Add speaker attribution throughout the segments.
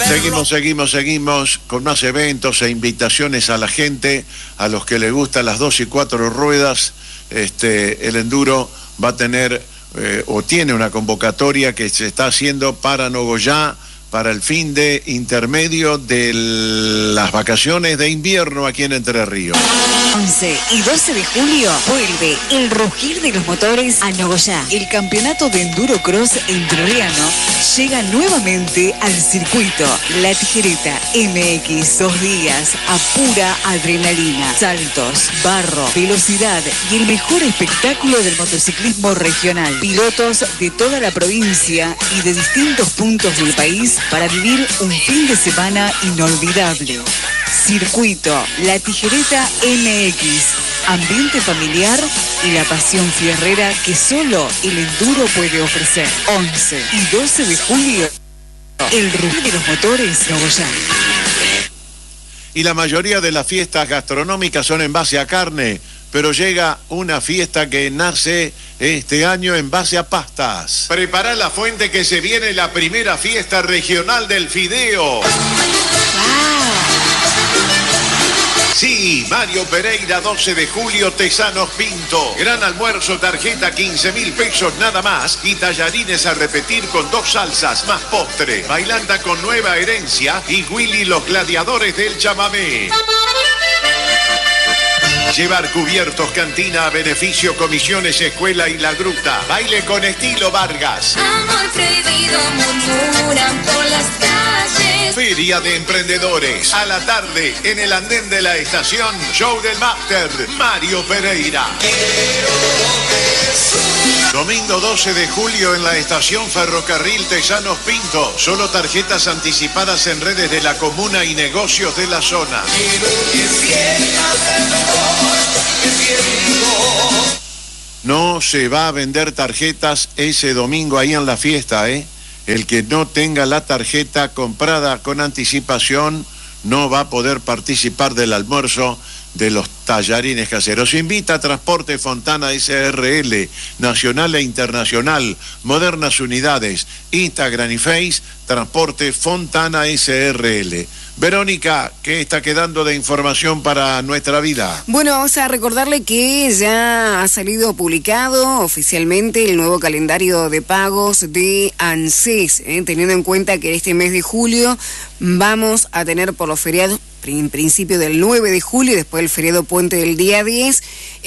Speaker 1: Seguimos con más eventos e invitaciones a la gente, a los que les gustan las 2 y 4 ruedas. El enduro va a tener o tiene una convocatoria que se está haciendo para Nogoyá, para el fin de intermedio de las vacaciones de invierno aquí en Entre Ríos.
Speaker 2: 11 y 12 de julio vuelve el rugir de los motores a Nogoyá. El campeonato de Enduro Cross entrerriano llega nuevamente al circuito La Tijereta MX. 2 días a pura adrenalina, saltos, barro, velocidad y el mejor espectáculo del motociclismo regional. Pilotos de toda la provincia y de distintos puntos del país para vivir un fin de semana inolvidable. Circuito La Tijereta MX, ambiente familiar y la pasión fierrera que solo el enduro puede ofrecer. 11 y 12 de julio, el rugir de los motores Nogoyá.
Speaker 1: Y la mayoría de las fiestas gastronómicas son en base a carne, pero llega una fiesta que nace este año en base a pastas. Prepara la fuente que se viene la primera fiesta regional del fideo. Sí, Mario Pereira, 12 de julio, Tesanos Pinto. Gran almuerzo, tarjeta 15.000 pesos nada más y tallarines a repetir con 2 salsas más postre. Bailanta con Nueva Herencia y Willy los gladiadores del chamamé. Llevar cubiertos, cantina a beneficio, comisiones, escuela y la gruta. Baile con estilo Vargas.
Speaker 3: Amor prohibido murmuran por las calles.
Speaker 1: Feria de Emprendedores. A la tarde, en el andén de la estación, show del máster, Mario Pereira. Domingo 12 de julio en la estación Ferrocarril Tesanos Pinto. Solo tarjetas anticipadas en redes de la comuna y negocios de la zona. No se va a vender tarjetas ese domingo ahí en la fiesta, ¿eh? El que no tenga la tarjeta comprada con anticipación no va a poder participar del almuerzo de los tallarines caseros. Invita a Transporte Fontana SRL, nacional e internacional, modernas unidades, Instagram y Face, Transporte Fontana SRL. Verónica, ¿qué está quedando de información para nuestra vida?
Speaker 4: Bueno, vamos a recordarle que ya ha salido publicado oficialmente el nuevo calendario de pagos de ANSES, teniendo en cuenta que este mes de julio vamos a tener por los feriados, en principio del 9 de julio y después el feriado puente del día 10,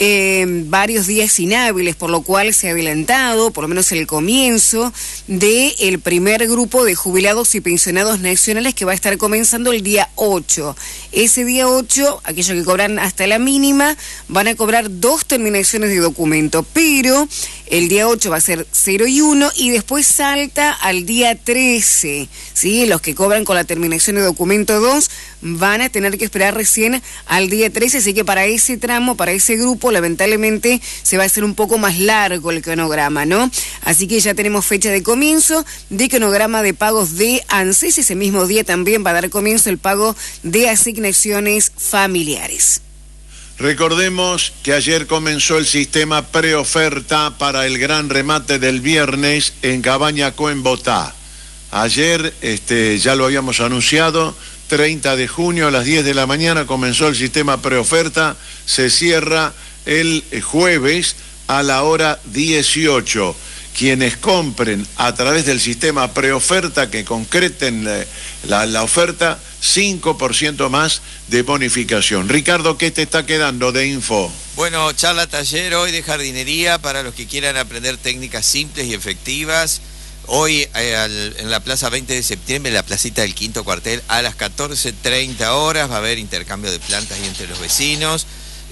Speaker 4: varios días inhábiles, por lo cual se ha adelantado, por lo menos el comienzo, del primer grupo de jubilados y pensionados nacionales que va a estar comenzando el día 8. Ese día 8, aquellos que cobran hasta la mínima, van a cobrar 2 terminaciones de documento, pero el día 8 va a ser 0 y 1 y después salta al día 13, ¿sí? Los que cobran con la terminación de documento 2 van a tener que esperar recién al día 13, así que para ese tramo, para ese grupo, lamentablemente se va a hacer un poco más largo el cronograma, ¿no? Así que ya tenemos fecha de comienzo de cronograma de pagos de ANSES. Ese mismo día también va a dar comienzo el pago de asignaciones familiares.
Speaker 1: Recordemos que ayer comenzó el sistema preoferta para el gran remate del viernes en Cabaña Coenbotá. Ayer ya lo habíamos anunciado, 30 de junio a las 10 de la mañana comenzó el sistema preoferta, se cierra el jueves a la hora 18. Quienes compren a través del sistema preoferta, que concreten la oferta, 5% más de bonificación. Ricardo, ¿qué te está quedando de info?
Speaker 5: Bueno, charla taller hoy de jardinería para los que quieran aprender técnicas simples y efectivas. Hoy en la Plaza 20 de septiembre, en la placita del Quinto Cuartel, a las 14:30 horas va a haber intercambio de plantas ahí entre los vecinos.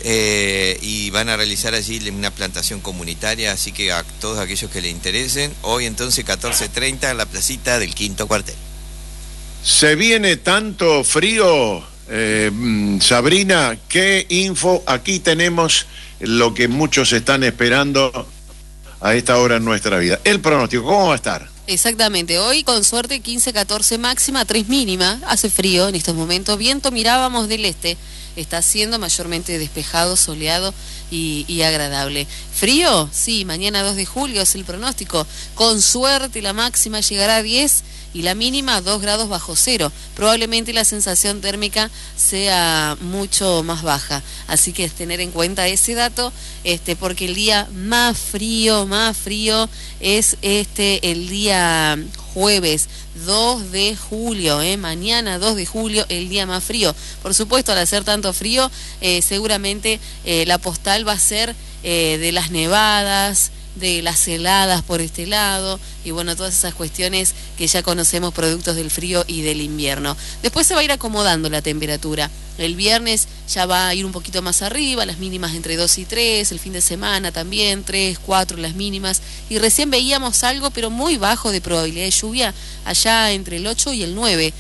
Speaker 5: Y van a realizar allí una plantación comunitaria, así que a todos aquellos que les interesen, hoy entonces 14:30 en la placita del Quinto Cuartel.
Speaker 1: ¿Se viene tanto frío, Sabrina? ¿Qué info? Aquí tenemos lo que muchos están esperando a esta hora en nuestra vida. El pronóstico, ¿cómo va a estar?
Speaker 6: Exactamente, hoy con suerte 15-14 máxima, 3 mínima, hace frío en estos momentos, viento mirábamos del este. está haciendo, mayormente despejado, soleado y agradable. ¿Frío? Sí, mañana 2 de julio es el pronóstico. Con suerte la máxima llegará a 10 y la mínima a 2 grados bajo cero. Probablemente la sensación térmica sea mucho más baja. Así que es tener en cuenta ese dato, porque el día más frío es el día jueves 2 de julio, mañana 2 de julio, el día más frío. Por supuesto, al hacer tanto frío, seguramente la postal va a ser de las nevadas, de las heladas por este lado, y bueno, todas esas cuestiones que ya conocemos productos del frío y del invierno. Después se va a ir acomodando la temperatura. El viernes ya va a ir un poquito más arriba, las mínimas entre 2 y 3, el fin de semana también 3, 4 las mínimas, y recién veíamos algo pero muy bajo de probabilidad de lluvia allá entre el 8 y el 9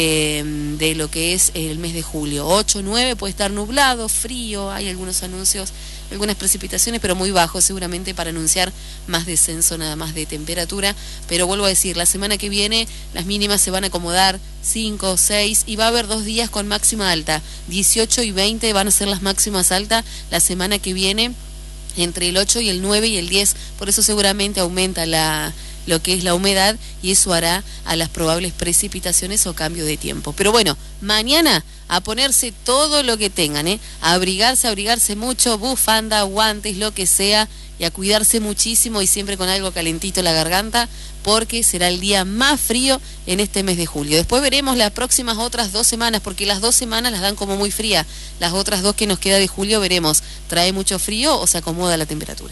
Speaker 6: de lo que es el mes de julio. 8, 9 puede estar nublado, frío, hay algunos anuncios, algunas precipitaciones, pero muy bajo, seguramente para anunciar más descenso nada más de temperatura. Pero vuelvo a decir, la semana que viene las mínimas se van a acomodar 5, 6 y va a haber 2 días con máxima alta. 18 y 20 van a ser las máximas altas la semana que viene, entre el 8 y el 9 y el 10. Por eso seguramente aumenta lo que es la humedad, y eso hará a las probables precipitaciones o cambio de tiempo. Pero bueno, mañana a ponerse todo lo que tengan, a abrigarse mucho, bufanda, guantes, lo que sea, y a cuidarse muchísimo y siempre con algo calentito en la garganta, porque será el día más frío en este mes de julio. Después veremos las próximas otras 2 semanas, porque las 2 semanas las dan como muy fría. Las otras 2 que nos queda de julio veremos, ¿trae mucho frío o se acomoda la temperatura?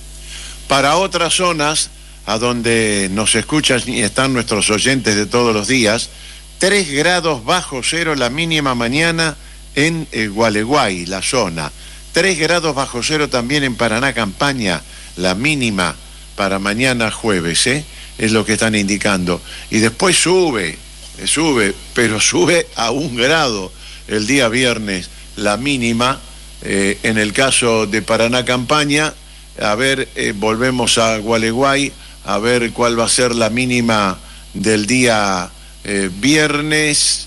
Speaker 1: Para otras zonas a donde nos escuchan y están nuestros oyentes de todos los días, 3 grados bajo cero la mínima mañana en Gualeguay, la zona. 3 grados bajo cero también en Paraná Campaña, la mínima para mañana jueves, es lo que están indicando. Y después sube, pero sube a 1 grado el día viernes la mínima, en el caso de Paraná Campaña. A ver, volvemos a Gualeguay, a ver cuál va a ser la mínima del día viernes,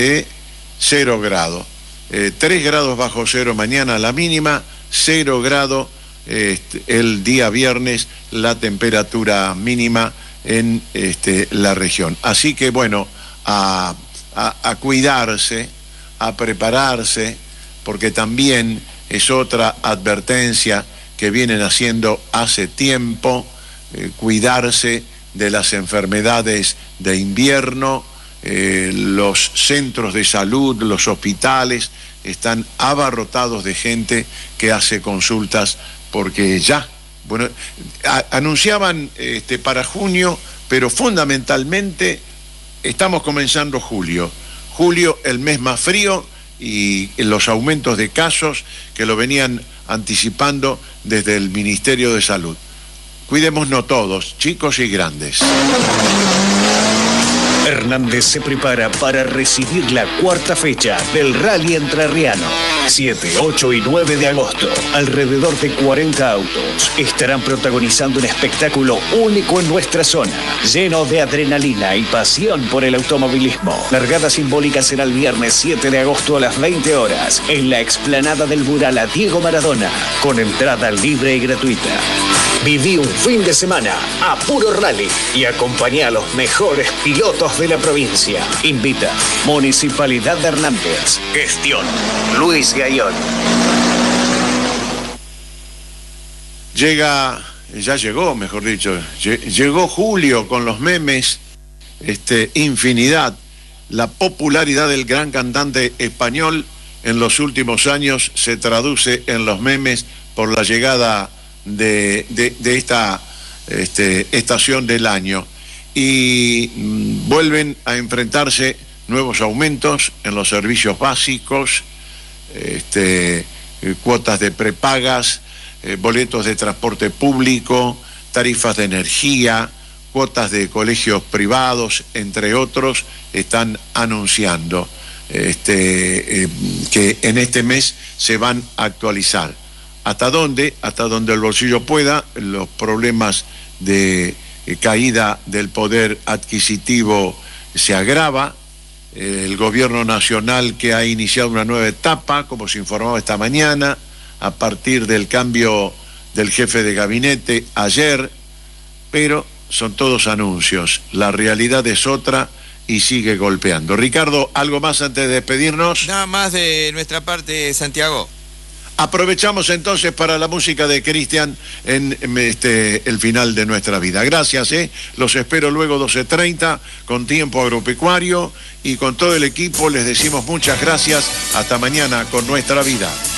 Speaker 1: 0 grados. 3 grados bajo cero mañana la mínima, 0 grados el día viernes la temperatura mínima en la región. Así que bueno, a cuidarse, a prepararse, porque también es otra advertencia que vienen haciendo hace tiempo, cuidarse de las enfermedades de invierno. Los centros de salud, los hospitales están abarrotados de gente que hace consultas, porque ya, bueno, anunciaban para junio, pero fundamentalmente estamos comenzando julio. Julio, el mes más frío, y los aumentos de casos que lo venían anticipando desde el Ministerio de Salud. Cuidémonos todos, chicos y grandes.
Speaker 7: Hernández se prepara para recibir la 4ª fecha del Rally Entrerriano. 7, 8 y 9 de agosto. Alrededor de 40 autos estarán protagonizando un espectáculo único en nuestra zona, lleno de adrenalina y pasión por el automovilismo. Largada simbólica será el viernes 7 de agosto a las 20 horas en la explanada del mural a Diego Maradona, con entrada libre y gratuita. Viví un fin de semana a puro rally y acompañá a los mejores pilotos de la provincia. Invita Municipalidad de Hernández. Gestión Luis Gayón.
Speaker 1: Llegó julio con los memes, infinidad. La popularidad del gran cantante español en los últimos años se traduce en los memes por la llegada de esta estación del año, y vuelven a enfrentarse nuevos aumentos en los servicios básicos, cuotas de prepagas, boletos de transporte público, tarifas de energía, cuotas de colegios privados, entre otros, están anunciando que en este mes se van a actualizar. ¿Hasta dónde? Hasta donde el bolsillo pueda. Los problemas de caída del poder adquisitivo se agrava, el gobierno nacional que ha iniciado una nueva etapa, como se informaba esta mañana, a partir del cambio del jefe de gabinete ayer, pero son todos anuncios. La realidad es otra y sigue golpeando. Ricardo, ¿algo más antes de despedirnos?
Speaker 5: Nada más de nuestra parte, Santiago.
Speaker 1: Aprovechamos entonces para la música de Cristian en el final de nuestra vida. Gracias, los espero luego 12:30 con Tiempo Agropecuario, y con todo el equipo les decimos muchas gracias. Hasta mañana con Nuestra Vida.